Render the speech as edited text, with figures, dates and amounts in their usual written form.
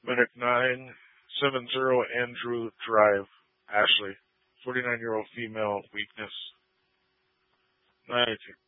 Medic 970 Andrew Drive, Ashley. 49-year-old female, weakness. 918.